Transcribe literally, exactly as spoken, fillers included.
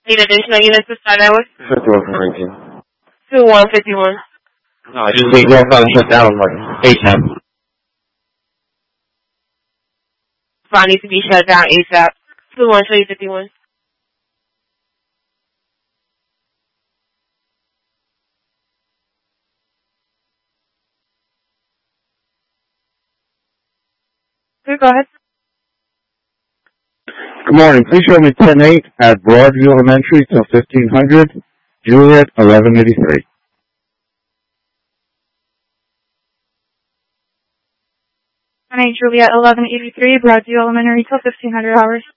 Need additional units to start hours? fifty-one for nineteen. two one fifty-one. No, I just need y'all to shut down like ASAP. File needs to be shut down ASAP. two one three fifty-one. Okay, go ahead. Good morning. Please show me ten eight at Broadview Elementary till fifteen hundred, Juliet eleven eighty-three. ten eight Juliet eleven eighty-three, Broadview Elementary till fifteen hundred hours.